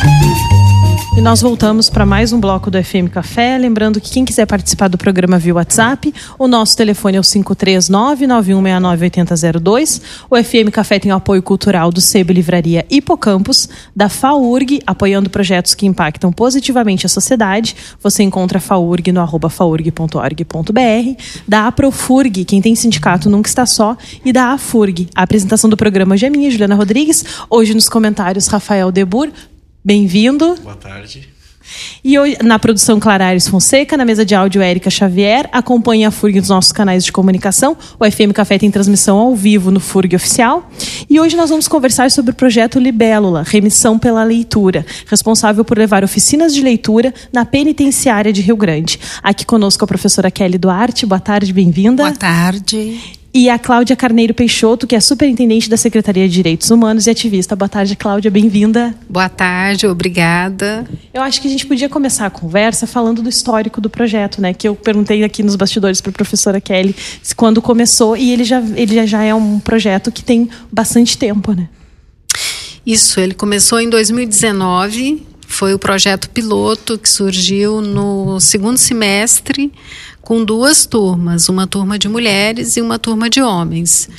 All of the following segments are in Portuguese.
E nós voltamos para mais um bloco do FM Café. Lembrando que quem quiser participar do programa via WhatsApp, o nosso telefone é o 539-9169-8002. O FM Café tem o apoio cultural do Sebo Livraria Hipocampus, da FAURG, apoiando projetos que impactam positivamente a sociedade. Você encontra a FAURG no @faurg.org.br, da Aprofurg, quem tem sindicato nunca está só, e da AFURG. A apresentação do programa hoje é minha, Juliana Rodrigues. Hoje nos comentários, Rafael Debur. Bem-vindo. Boa tarde. E hoje, na produção, Clara Aires Fonseca, na mesa de áudio, Érica Xavier. Acompanhe a FURG nos nossos canais de comunicação. O FM Café tem transmissão ao vivo no FURG Oficial. E hoje nós vamos conversar sobre o projeto Libélula, Remissão pela Leitura, responsável por levar oficinas de leitura na penitenciária de Rio Grande. Aqui conosco a professora Kelly Duarte. Boa tarde, bem-vinda. Boa tarde. E a Cláudia Carneiro Peixoto, que é superintendente da Secretaria de Direitos Humanos e ativista. Boa tarde, Cláudia, bem-vinda. Boa tarde, obrigada. Eu acho que a gente podia começar a conversa falando do histórico do projeto, né? Que eu perguntei aqui nos bastidores para a professora Kelly quando começou, e ele já é um projeto que tem bastante tempo, né? Isso, ele começou em 2019, foi o projeto piloto que surgiu no segundo semestre, com 2 turmas, uma turma de mulheres e uma turma de homens.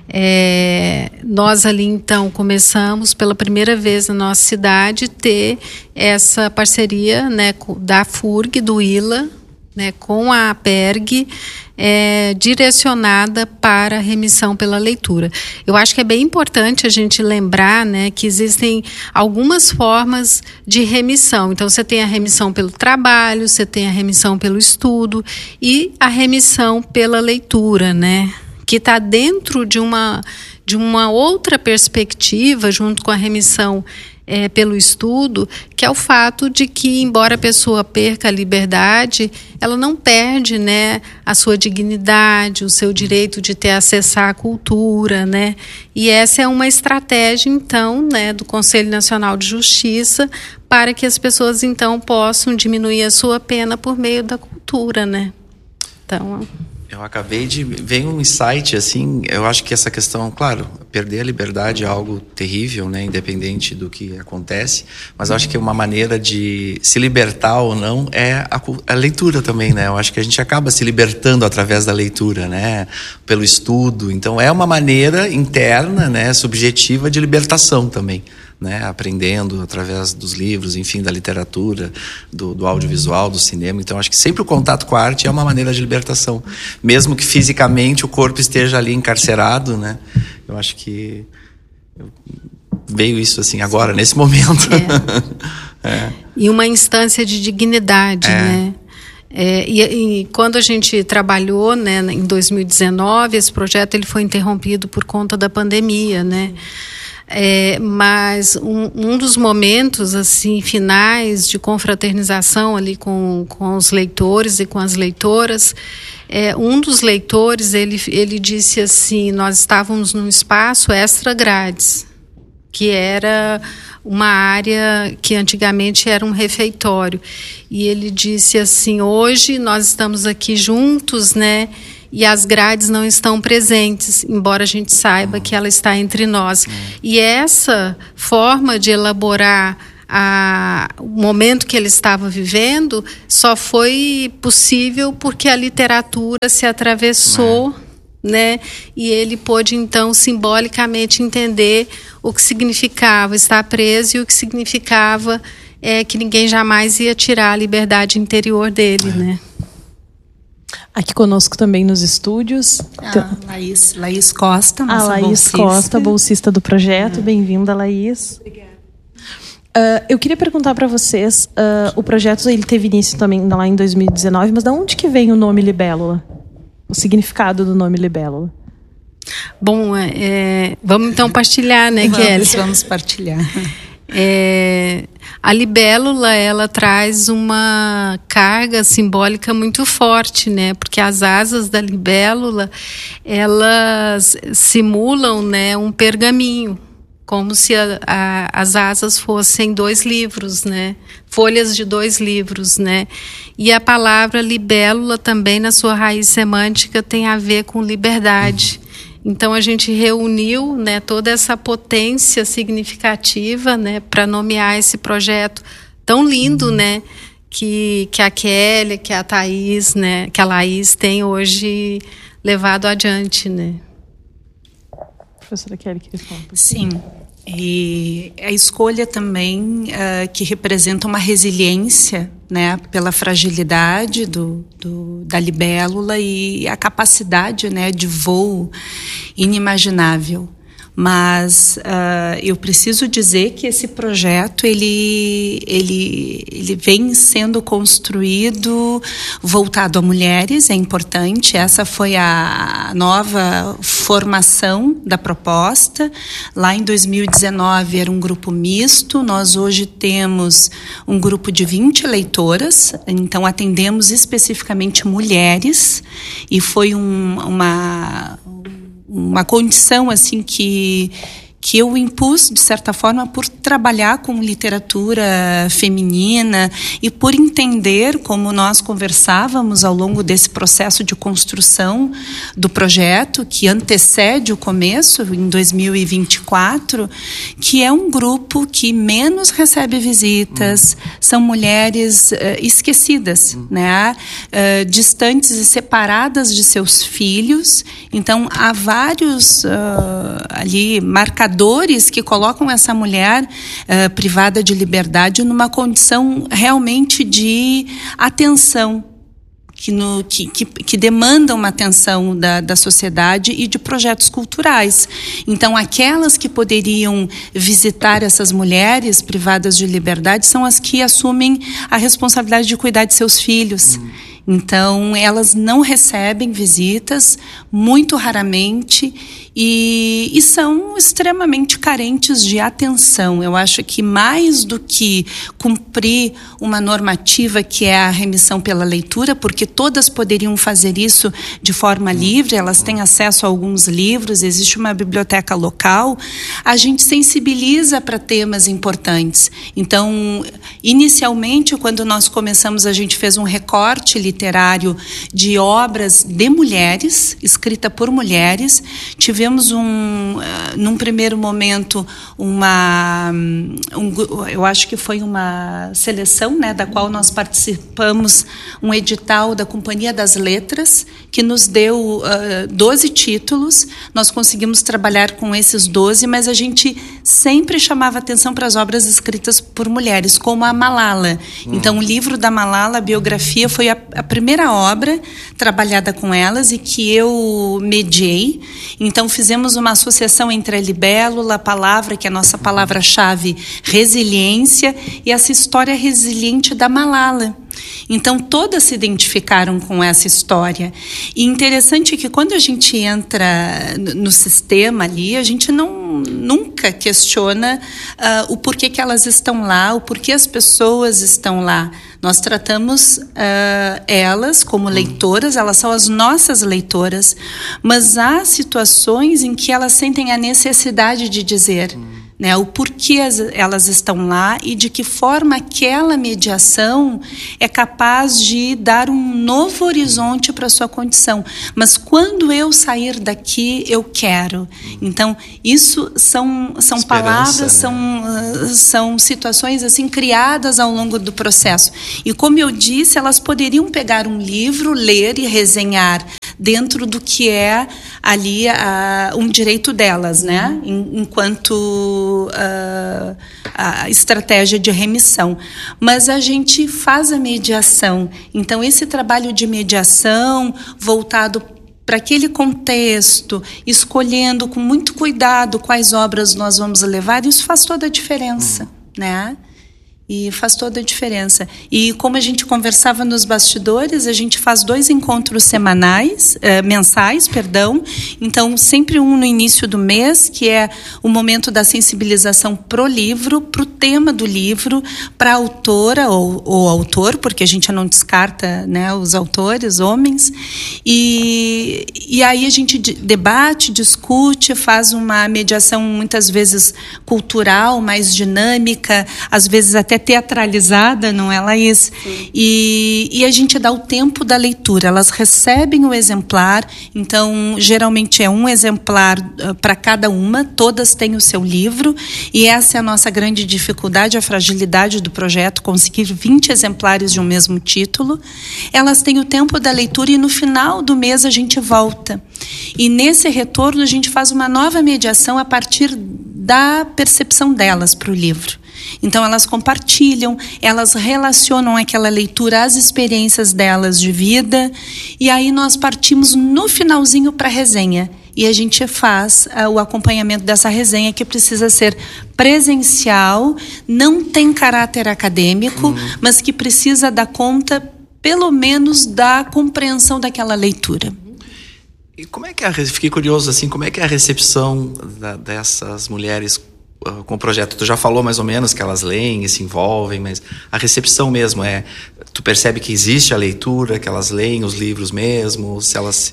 Nós ali então começamos pela primeira vez na nossa cidade ter essa parceria, né, da FURG, do ILA, né, com a APERG, direcionada para a remissão pela leitura. Eu acho que é bem importante a gente lembrar, né, que existem algumas formas de remissão. Então, você tem a remissão pelo trabalho, você tem a remissão pelo estudo e a remissão pela leitura, né, que está dentro de uma outra perspectiva, junto com a remissão pelo estudo, que é o fato de que, embora a pessoa perca a liberdade, ela não perde, né, a sua dignidade, o seu direito de ter acesso à cultura, né? E essa é uma estratégia, então, né, do Conselho Nacional de Justiça para que as pessoas, então, possam diminuir a sua pena por meio da cultura, né? Então... Eu acabei de ver um insight, assim, eu acho que essa questão, claro, perder a liberdade é algo terrível, né, independente do que acontece, mas eu acho que uma maneira de se libertar ou não é a leitura também, né, eu acho que a gente acaba se libertando através da leitura, né, pelo estudo, então é uma maneira interna, né, subjetiva de libertação também. Né, aprendendo através dos livros, enfim, da literatura, do audiovisual, do cinema. Então, acho que sempre o contato com a arte é uma maneira de libertação. Mesmo que fisicamente o corpo esteja ali encarcerado, né? Eu acho que veio isso assim agora, nesse momento. E uma instância de dignidade, né? E quando a gente trabalhou, né, em 2019, esse projeto ele foi interrompido por conta da pandemia, né? Mas um dos momentos assim finais de confraternização ali com os leitores e com as leitoras, um dos leitores ele disse assim: nós estávamos num espaço extra grades, que era uma área que antigamente era um refeitório, e ele disse assim: hoje nós estamos aqui juntos, né, e as grades não estão presentes, embora a gente saiba que ela está entre nós. E essa forma de elaborar o momento que ele estava vivendo só foi possível porque a literatura se atravessou, né? E ele pôde, então, simbolicamente entender o que significava estar preso e o que significava que ninguém jamais ia tirar a liberdade interior dele, né? Aqui conosco também nos estúdios. Laís Costa, nossa Laís bolsista. Costa, bolsista do projeto. Bem-vinda, Laís. Obrigada. Eu queria perguntar para vocês, o projeto ele teve início também lá em 2019, mas de onde que vem o nome Libélula? O significado do nome Libélula? Bom, vamos então partilhar, né, Kelly? Vamos partilhar. A libélula, ela traz uma carga simbólica muito forte, né? Porque as asas da libélula, elas simulam, né, um pergaminho, como se as asas fossem 2 livros, né? Folhas de 2 livros, né? E a palavra libélula também, na sua raiz semântica, tem a ver com liberdade. Então a gente reuniu, né, toda essa potência significativa, né, para nomear esse projeto tão lindo, né, que a Kelly, que a Thaís, né, que a Laís tem hoje levado adiante, né. Professora Kelly, queria falar. Sim. E a escolha também que representa uma resiliência, né, pela fragilidade da libélula e a capacidade, né, de voo inimaginável. Mas eu preciso dizer que esse projeto ele vem sendo construído voltado a mulheres, é importante. Essa foi a nova formação da proposta. Lá em 2019 era um grupo misto, nós hoje temos um grupo de 20 leitoras, então atendemos especificamente mulheres, e foi uma condição assim que eu impus, de certa forma, por trabalhar com literatura feminina e por entender, como nós conversávamos ao longo desse processo de construção do projeto, que antecede o começo, em 2024, que é um grupo que menos recebe visitas, são mulheres esquecidas, né? Distantes e separadas de seus filhos. Então, há vários ali marcadores que colocam essa mulher privada de liberdade numa condição realmente de atenção, que demandam uma atenção da sociedade e de projetos culturais. Então, aquelas que poderiam visitar essas mulheres privadas de liberdade são as que assumem a responsabilidade de cuidar de seus filhos. Então, elas não recebem visitas, muito raramente, e são extremamente carentes de atenção. Eu acho que mais do que cumprir uma normativa que é a remissão pela leitura, porque todas poderiam fazer isso de forma livre, elas têm acesso a alguns livros, existe uma biblioteca local, a gente sensibiliza para temas importantes. Então, inicialmente, quando nós começamos, a gente fez um recorte literário de obras de mulheres, escrita por mulheres. Tivemos num primeiro momento eu acho que foi uma seleção, né, da qual nós participamos, um edital da Companhia das Letras, que nos deu 12 títulos. Nós conseguimos trabalhar com esses 12, mas a gente sempre chamava atenção para as obras escritas por mulheres, como a Malala. Então, o livro da Malala, a biografia, foi a primeira obra trabalhada com elas e que eu mediei. Então, fizemos uma associação entre a libélula, a palavra, que é a nossa palavra-chave, resiliência, e essa história resiliente da Malala. Então, todas se identificaram com essa história. E interessante que quando a gente entra no sistema ali, a gente nunca questiona o porquê que elas estão lá, o porquê as pessoas estão lá. Nós tratamos elas como leitoras, elas são as nossas leitoras, mas há situações em que elas sentem a necessidade de dizer, né, o porquê elas estão lá e de que forma aquela mediação é capaz de dar um novo horizonte para a sua condição. Mas quando eu sair daqui, eu quero. Então, isso são palavras, né? são situações assim criadas ao longo do processo. E como eu disse, elas poderiam pegar um livro, ler e resenhar dentro do que é ali um direito delas, né? Enquanto a estratégia de remissão. Mas a gente faz a mediação. Então, esse trabalho de mediação voltado para aquele contexto, escolhendo com muito cuidado quais obras nós vamos levar, isso faz toda a diferença, né? E faz toda a diferença. E como a gente conversava nos bastidores, a gente faz 2 encontros mensais. Então, sempre um no início do mês, que é o momento da sensibilização pro livro, pro tema do livro, para a autora ou autor, porque a gente não descarta, né, os autores, homens. E aí a gente debate, discute, faz uma mediação muitas vezes cultural, mais dinâmica, às vezes até teatralizada, não é, Laís? E a gente dá o tempo da leitura. Elas recebem o exemplar, então geralmente é um exemplar para cada uma, todas têm o seu livro, e essa é a nossa grande dificuldade, a fragilidade do projeto, conseguir 20 exemplares de um mesmo título. Elas têm o tempo da leitura e no final do mês a gente volta. E nesse retorno a gente faz uma nova mediação a partir da percepção delas para o livro. Então elas compartilham, elas relacionam aquela leitura às experiências delas de vida, e aí nós partimos no finalzinho para a resenha. E a gente faz o acompanhamento dessa resenha, que precisa ser presencial, não tem caráter acadêmico, mas que precisa dar conta, pelo menos, da compreensão daquela leitura. E como é que fiquei curioso, assim, como é que é a recepção dessas mulheres com o projeto? Tu já falou mais ou menos que elas leem e se envolvem, mas a recepção mesmo tu percebe que existe a leitura, que elas leem os livros mesmo, se elas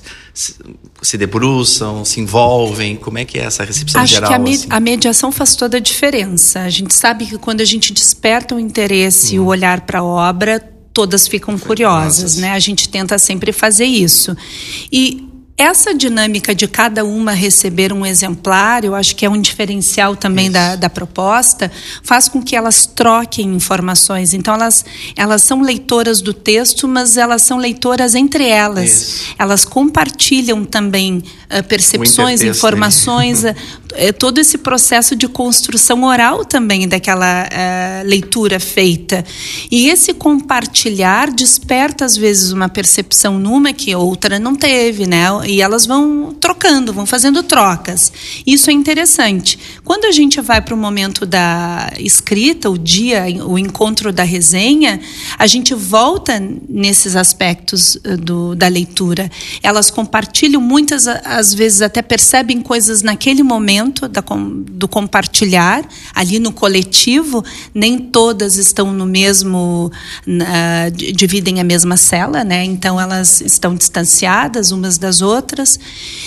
se debruçam, se envolvem, como é que é essa recepção geral? Acho que a mediação faz toda a diferença. A gente sabe que quando a gente desperta o interesse e o olhar para a obra, todas ficam curiosas, né? A gente tenta sempre fazer isso. E essa dinâmica de cada uma receber um exemplar, eu acho que é um diferencial também da proposta, faz com que elas troquem informações. Então, elas são leitoras do texto, mas elas são leitoras entre elas. Isso. Elas compartilham também percepções, informações, todo esse processo de construção oral também daquela leitura feita. E esse compartilhar desperta, às vezes, uma percepção numa que outra não teve, né? E elas vão trocando, vão fazendo trocas. Isso é interessante. Quando a gente vai para o momento da escrita, o encontro da resenha, a gente volta nesses aspectos da leitura. Elas compartilham, muitas às vezes até percebem coisas naquele momento do compartilhar, ali no coletivo. Nem todas estão no mesmo, dividem a mesma cela, né? Então elas estão distanciadas umas das outras,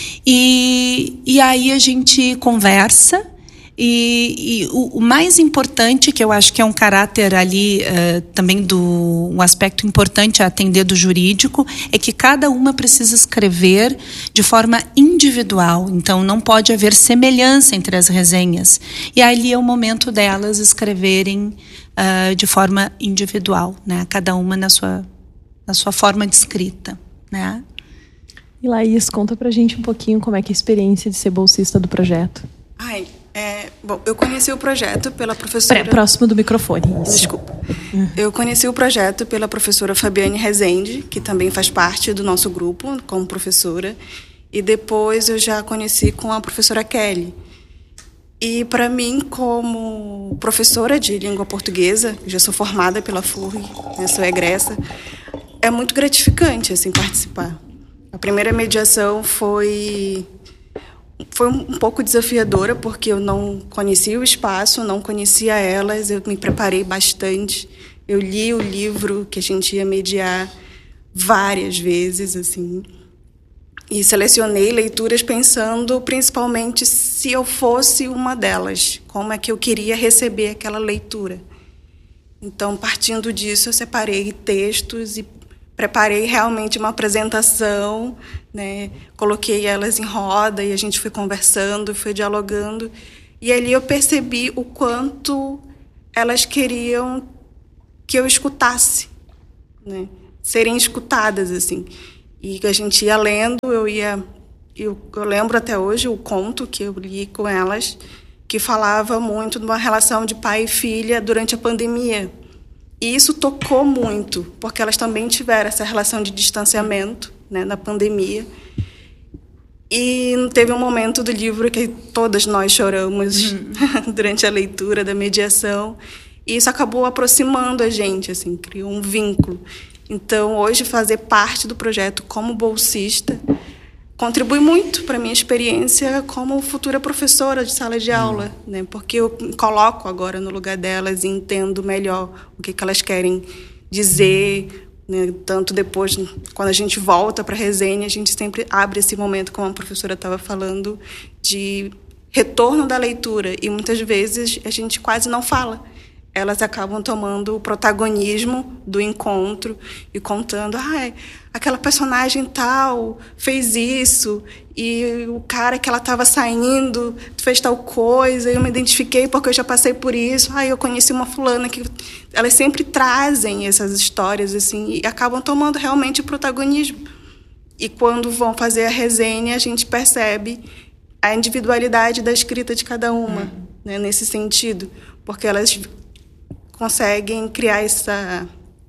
e aí a gente conversa, e o mais importante, que eu acho que é um caráter ali também um aspecto importante a atender do jurídico, é que cada uma precisa escrever de forma individual. Então não pode haver semelhança entre as resenhas, e ali é o momento delas escreverem de forma individual, né? Cada uma na sua forma de escrita, né? E Laís, conta pra gente um pouquinho como é que é a experiência de ser bolsista do projeto. Bom, eu conheci o projeto pela professora... Próximo do microfone. Isso. Desculpa. Eu conheci o projeto pela professora Fabiane Rezende, que também faz parte do nosso grupo como professora, e depois eu já conheci com a professora Kelly. E para mim, como professora de língua portuguesa, já sou formada pela FURG, sou egressa, é muito gratificante assim, participar. A primeira mediação foi um pouco desafiadora, porque eu não conhecia o espaço, não conhecia elas, eu me preparei bastante. Eu li o livro que a gente ia mediar várias vezes, assim, e selecionei leituras pensando principalmente se eu fosse uma delas, como é que eu queria receber aquela leitura. Então, partindo disso, eu separei textos e preparei realmente uma apresentação, né? Coloquei elas em roda e a gente foi conversando, foi dialogando. E ali eu percebi o quanto elas queriam que eu escutasse, né? Serem escutadas, assim. E a gente ia lendo, eu lembro até hoje o conto que eu li com elas, que falava muito de uma relação de pai e filha durante a pandemia. E isso tocou muito, porque elas também tiveram essa relação de distanciamento, né, na pandemia. E teve um momento do livro que todas nós choramos durante a leitura da mediação. E isso acabou aproximando a gente, assim, criou um vínculo. Então, hoje, fazer parte do projeto como bolsista contribui muito para a minha experiência como futura professora de sala de aula, né? Porque eu me coloco agora no lugar delas e entendo melhor o que elas querem dizer, né? Tanto depois, quando a gente volta para a resenha, a gente sempre abre esse momento, como a professora estava falando, de retorno da leitura. E muitas vezes a gente quase não fala. elas acabam tomando o protagonismo do encontro e contando, aquela personagem tal fez isso, e o cara que ela estava saindo fez tal coisa, eu me identifiquei porque eu já passei por isso, eu conheci uma fulana que... Elas sempre trazem essas histórias assim, e acabam tomando realmente o protagonismo. E quando vão fazer a resenha, a gente percebe a individualidade da escrita de cada uma, né, nesse sentido, porque elas conseguem criar essa...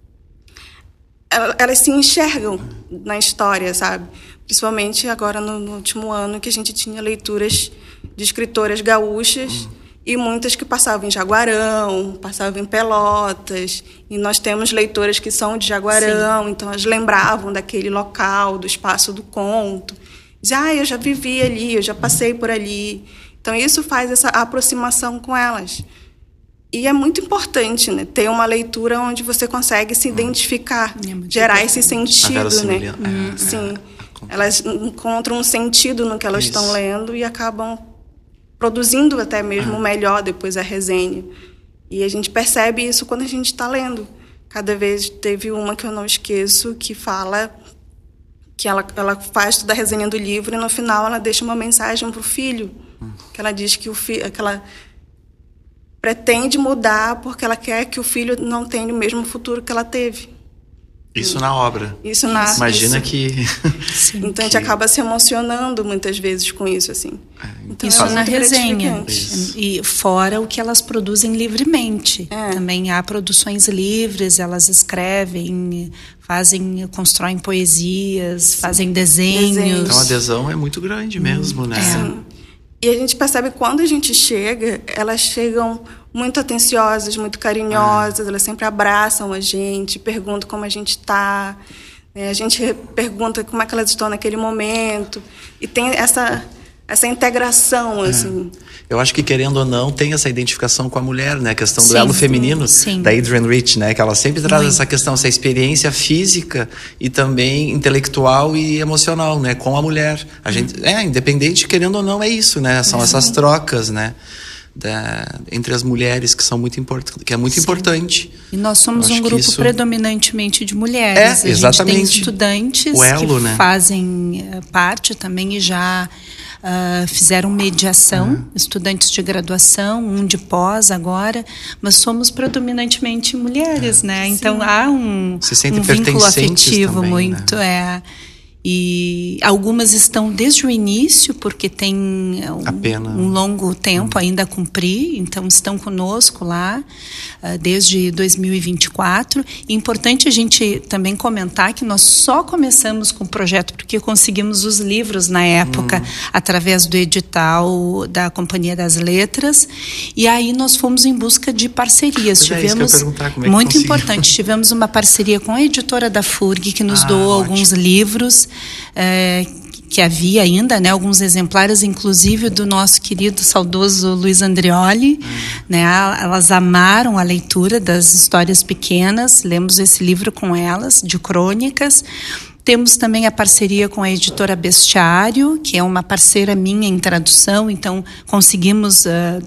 Elas se enxergam na história, sabe? Principalmente agora no último ano, que a gente tinha leituras de escritoras gaúchas e muitas que passavam em Jaguarão, passavam em Pelotas. E nós temos leitoras que são de Jaguarão, então elas lembravam daquele local, do espaço do conto. Dizem, eu já vivi ali, eu já passei por ali. Então isso faz essa aproximação com elas. E é muito importante, né, ter uma leitura onde você consegue se identificar, gerar esse sentido, né? Sim. Elas encontram um sentido no que elas estão lendo e acabam produzindo até mesmo melhor depois a resenha. E a gente percebe isso quando a gente está lendo. Cada vez teve uma que eu não esqueço, que fala que ela faz toda a resenha do livro e no final ela deixa uma mensagem para o filho, que ela diz que que ela pretende mudar porque ela quer que o filho não tenha o mesmo futuro que ela teve. Isso na obra. Isso na... Imagina isso. Que... Sim, então a gente acaba se emocionando muitas vezes com isso, assim. Então, isso na resenha. E fora o que elas produzem livremente. Também há produções livres, elas escrevem, constroem poesias, fazem desenhos. Então a adesão é muito grande mesmo, né? Sim. E a gente percebe que quando a gente chega, elas chegam muito atenciosas, muito carinhosas, elas sempre abraçam a gente, perguntam como a gente está, né? A gente pergunta como é que elas estão naquele momento, e tem essa integração, assim. Eu acho que, querendo ou não, tem essa identificação com a mulher, né? A questão do elo feminino, da Adrienne Rich, né? Que ela sempre traz essa questão, essa experiência física e também intelectual e emocional, né? Com a mulher. A gente, independente, querendo ou não, é isso, né? São essas trocas, né? Entre as mulheres, que são muito importante. E nós somos um grupo predominantemente de mulheres. Exatamente. A gente tem estudantes que fazem parte também e já fizeram mediação, estudantes de graduação, um de pós agora, mas somos predominantemente mulheres, né? Então há um vínculo afetivo também, muito, né? E algumas estão desde o início, porque tem um longo tempo ainda a cumprir, então estão conosco lá desde 2024. E é importante a gente também comentar que nós só começamos com o projeto porque conseguimos os livros na época, através do edital da Companhia das Letras, e aí nós fomos em busca de parcerias. Tivemos, muito importante, tivemos uma parceria com a editora da FURG, que nos doou alguns livros, que havia ainda, né, alguns exemplares, inclusive do nosso querido, saudoso Luiz Andreoli, né, elas amaram a leitura das histórias pequenas, lemos esse livro com elas, de crônicas. Temos também a parceria com a editora Bestiário, que é uma parceira minha em tradução, então conseguimos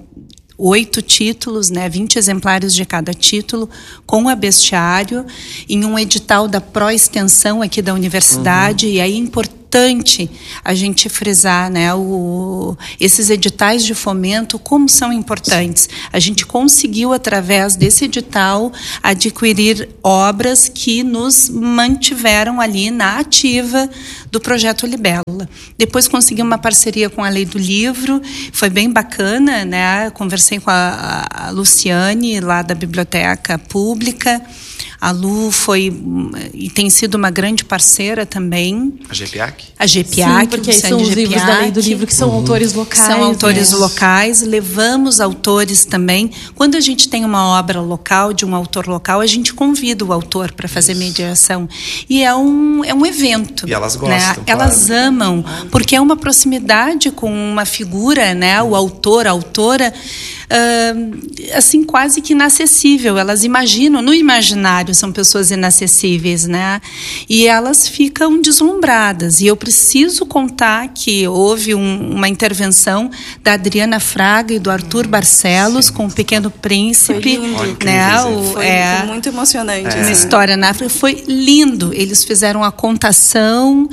8 títulos, né, 20 exemplares de cada título, com a Bestiário, em um edital da Pró-Extensão aqui da universidade, e aí é importante a gente frisar, né, esses editais de fomento, como são importantes. A gente conseguiu, através desse edital, adquirir obras que nos mantiveram ali na ativa do Projeto Libélula. Depois consegui uma parceria com a Lei do Livro, foi bem bacana, né? Conversei com a Luciane, lá da Biblioteca Pública. A Lu foi e tem sido uma grande parceira também. A GPIAC? A GPIAC. Sim, porque são os livros da Lei do Livro que são autores locais. São autores locais, levamos autores também. Quando a gente tem uma obra local, de um autor local, a gente convida o autor para fazer mediação. E é um evento. E elas gostam, né? Elas amam, porque é uma proximidade com uma figura, né? O autor, a autora, assim, quase que inacessível. Elas imaginam, no imaginário são pessoas inacessíveis, né? E elas ficam deslumbradas. E eu preciso contar que houve uma intervenção da Adriana Fraga e do Arthur Barcelos com o Pequeno Príncipe. Foi lindo, né? Foi muito emocionante. Uma história na África. Foi lindo. Eles fizeram a contação,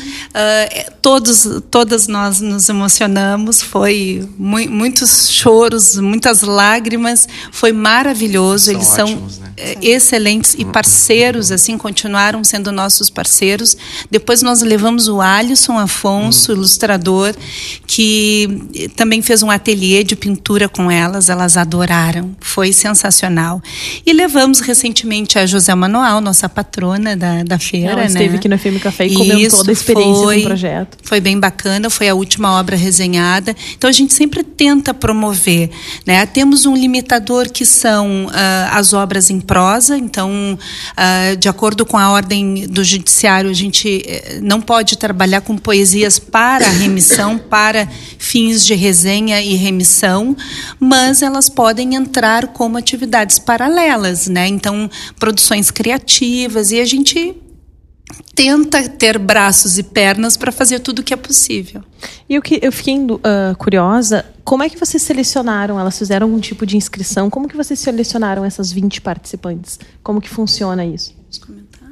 todas nós nos emocionamos. Foi muitos choros, muitas lágrimas. Foi maravilhoso. Eles são ótimos, né? Excelentes e parceiros, assim, continuaram sendo nossos parceiros. Depois nós levamos o Alisson Afonso, ilustrador, que também fez um ateliê de pintura com elas adoraram, foi sensacional. E levamos recentemente a José Manuel, nossa patrona da feira. Ela esteve aqui no FM Café e comentou da experiência do projeto. Foi bem bacana, foi a última obra resenhada. Então a gente sempre tenta promover, né? Temos um limitador que são as obras em prosa. Então, de acordo com a ordem do judiciário, a gente não pode trabalhar com poesias para remissão, para fins de resenha e remissão, mas elas podem entrar como atividades paralelas, né? Então, produções criativas, e a gente tenta ter braços e pernas para fazer tudo o que é possível. E eu fiquei curiosa, como é que vocês selecionaram? Elas fizeram algum tipo de inscrição? Como que vocês selecionaram essas 20 participantes? Como que funciona isso? Vamos comentar?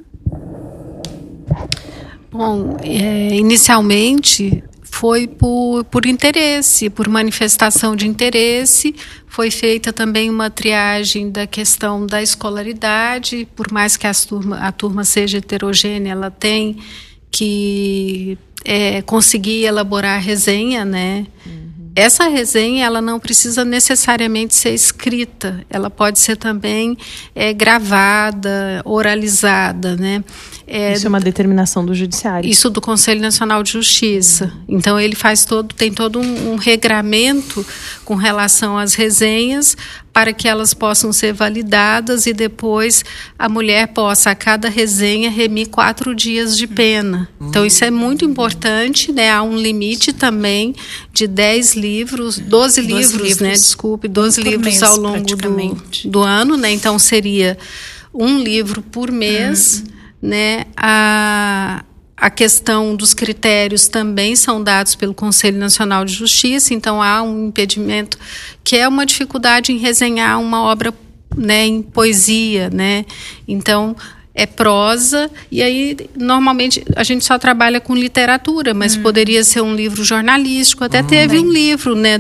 Bom, inicialmente foi por interesse, por manifestação de interesse. Foi feita também uma triagem da questão da escolaridade. Por mais que a turma seja heterogênea, ela tem que conseguir elaborar a resenha, né? Essa resenha, ela não precisa necessariamente ser escrita, ela pode ser também gravada, oralizada, né? Isso é uma determinação do judiciário. Isso do Conselho Nacional de Justiça. Então ele tem todo um regramento com relação às resenhas para que elas possam ser validadas e depois a mulher possa, a cada resenha, remir 4 dias de pena. Então isso é muito importante, né? Há um limite também de 10 livros, 12 livros, né? Desculpe, 12 livros ao longo do ano, né? Então seria um livro por mês, né? A questão dos critérios também são dados pelo Conselho Nacional de Justiça, então há um impedimento que é uma dificuldade em resenhar uma obra, né, em poesia, né? Então é prosa, e aí normalmente a gente só trabalha com literatura, mas poderia ser um livro jornalístico. Até teve um livro, né,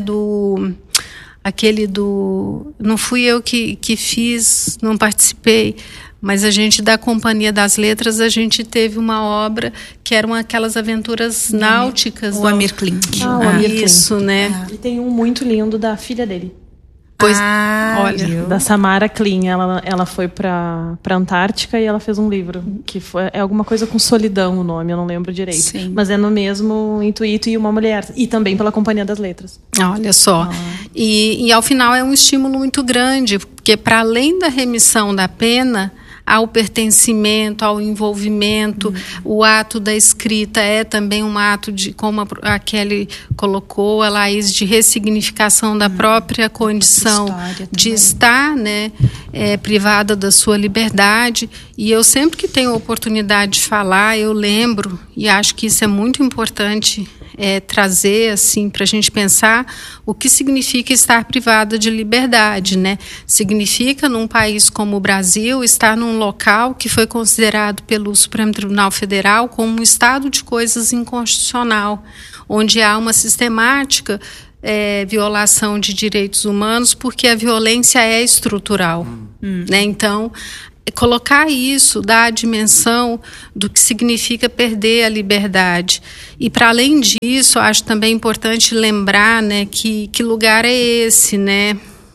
não fui eu que fiz, não participei, mas a gente, da Companhia das Letras, a gente teve uma obra que eram aquelas aventuras náuticas. O Amir Klink. O Amir Isso, Klink. né? E tem um muito lindo da filha dele. Pois, olha, Da Samara Klein. Ela foi pra Antártica e ela fez um livro que é alguma coisa com solidão o nome, eu não lembro direito. Sim. Mas é no mesmo intuito, e uma mulher. E também pela Companhia das Letras. olha só. E ao final é um estímulo muito grande, porque para além da remissão da pena, ao pertencimento, ao envolvimento, o ato da escrita é também um ato de, como a Kelly colocou, a Laís, de ressignificação da própria condição de estar, né, privada da sua liberdade. E eu sempre que tenho oportunidade de falar, eu lembro, e acho que isso é muito importante trazer, assim, para a gente pensar o que significa estar privada de liberdade, né? Significa, num país como o Brasil, estar num local que foi considerado pelo Supremo Tribunal Federal como um estado de coisas inconstitucional, onde há uma sistemática violação de direitos humanos, porque a violência é estrutural, né? Então, colocar isso, dar a dimensão do que significa perder a liberdade. E, para além disso, acho também importante lembrar, né, que lugar é esse, né?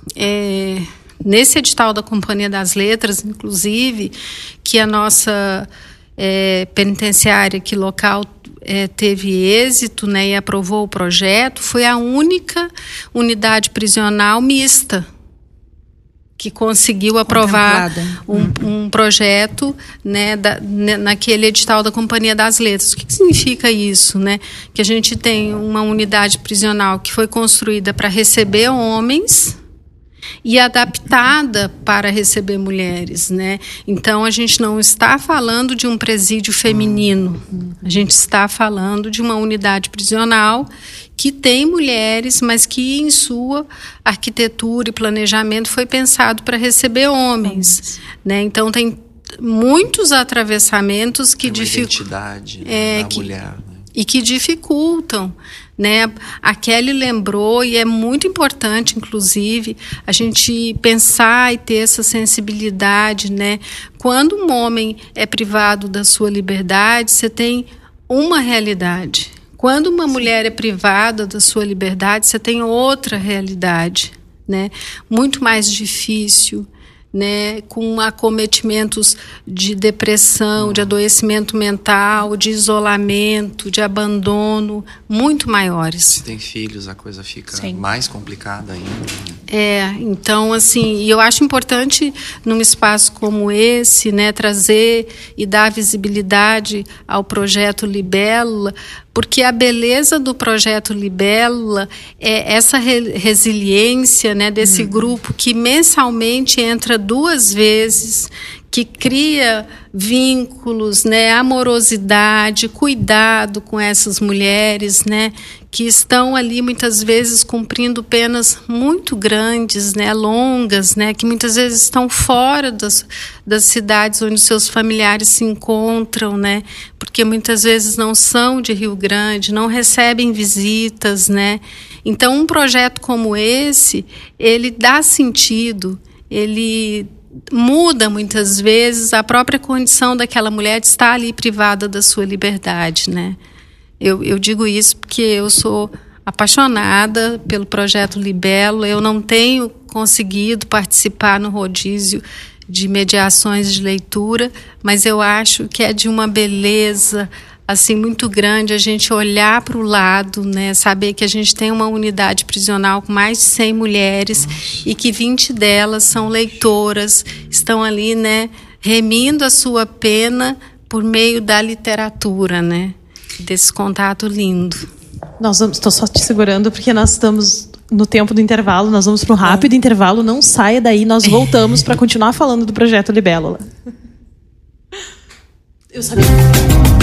Nesse edital da Companhia das Letras, inclusive, que a nossa penitenciária aqui local teve êxito, né, e aprovou o projeto, foi a única unidade prisional mista que conseguiu aprovar um projeto, né, naquele edital da Companhia das Letras. O que significa isso, né? Que a gente tem uma unidade prisional que foi construída para receber homens e adaptada para receber mulheres, né? Então a gente não está falando de um presídio feminino, a gente está falando de uma unidade prisional que tem mulheres, mas que em sua arquitetura e planejamento foi pensado para receber homens, né? Então tem muitos atravessamentos que dificultam da mulher, né? E que dificultam, né? A Kelly lembrou, e é muito importante, inclusive, a gente pensar e ter essa sensibilidade, né? Quando um homem é privado da sua liberdade, você tem uma realidade. Quando uma mulher é privada da sua liberdade, você tem outra realidade, né? Muito mais difícil, né, com acometimentos de depressão, de adoecimento mental, de isolamento, de abandono, muito maiores. Se tem filhos, a coisa fica mais complicada ainda. Então, assim, eu acho importante, num espaço como esse, né, trazer e dar visibilidade ao projeto Libélula, porque a beleza do projeto Libélula é essa resiliência, né, desse grupo que mensalmente entra 2 vezes, que cria vínculos, né, amorosidade, cuidado com essas mulheres, né, que estão ali muitas vezes cumprindo penas muito grandes, né, longas, né, que muitas vezes estão fora das cidades onde seus familiares se encontram, né, porque muitas vezes não são de Rio Grande, não recebem visitas, né. Então, um projeto como esse, ele dá sentido, ele muda muitas vezes a própria condição daquela mulher de estar ali privada da sua liberdade, né? Eu digo isso porque eu sou apaixonada pelo projeto Libélula. Eu não tenho conseguido participar no rodízio de mediações de leitura, mas eu acho que é de uma beleza assim muito grande a gente olhar para o lado, né, saber que a gente tem uma unidade prisional com mais de 100 mulheres e que 20 delas são leitoras, estão ali, né, remindo a sua pena por meio da literatura, né, desse contato lindo. Estou só te segurando porque nós estamos no tempo do intervalo, nós vamos para um rápido intervalo, não saia daí, nós voltamos para continuar falando do projeto Libélula. Eu sabia.